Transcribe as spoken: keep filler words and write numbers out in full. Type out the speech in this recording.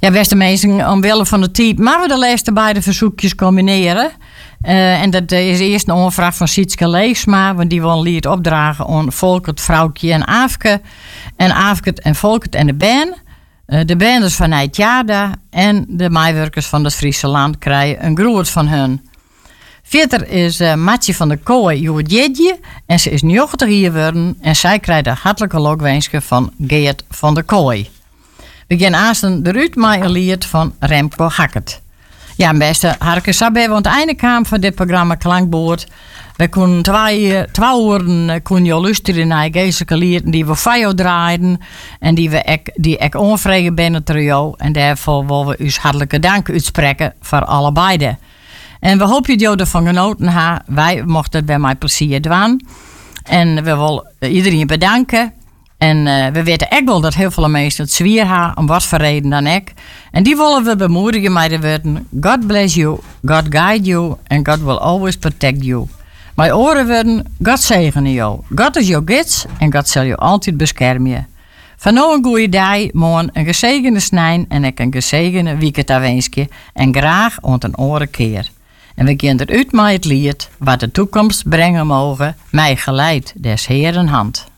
Ja, beste mensen, omwille van de tijd, maar we de laatste beide verzoekjes combineren. Uh, en dat is eerst een onvraag van Sietske Leesma, want die wil een lied opdragen aan Volkert, Vrouwtje en Aafke. En Aafke en Volkert en de band. Uh, de banders van Nijtjada en de meewerkers van het Friese land krijgen een groet van hun. Verder is uh, Matje van der Kooi Joodjedje en ze is negentig hier geworden en zij krijgt een hartelijke lokwenske van Geert van der Kooi. We gaan aanstaan eruit met een lied van Remco Hackert. Ja, beste Harke Sabbe, want het einde kwam van dit programma Klankboord. We konden twee, twee uren kon je luisteren naar geestelijke lieden die we van jou draaiden. En die we ek, die ek onvregen binnen trio. En daarvoor willen we u hartelijke dank uitspreken voor allebei. En we hopen dat jullie ervan genoten hebben. Wij mochten het bij mij plezier doen. En we willen iedereen bedanken. En uh, we weten echt wel dat heel veel mensen het zwier hebben, om wat voor reden dan ik. En die willen we bemoedigen met de woorden: God bless you, God guide you, and God will always protect you. Mijn oren worden: God zegene jou. God is jouw gids en God zal je altijd beschermen. Van nou een goede dag, morgen een gezegende snijn en ik een gezegende weekend wenske. En graag ont een oren keer. En we gaan eruit met het lied wat de toekomst brengen mogen, mij geleid des Heeren hand.